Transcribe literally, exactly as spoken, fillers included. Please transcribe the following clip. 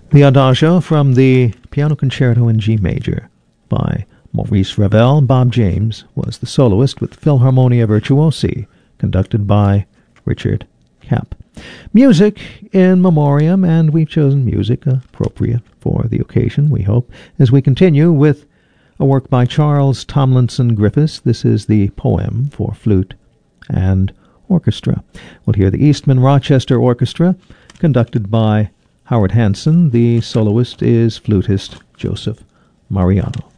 The Adagio from the Piano Concerto in G major by Maurice Ravel. Bob James was the soloist with Philharmonia Virtuosi, conducted by Richard Kapp. Music in memoriam, and we've chosen music appropriate for the occasion, we hope, as we continue with a work by Charles Tomlinson Griffiths. This is the poem for flute and orchestra. We'll hear the Eastman Rochester Orchestra, conducted by Howard Hanson. The soloist is flutist Joseph Mariano.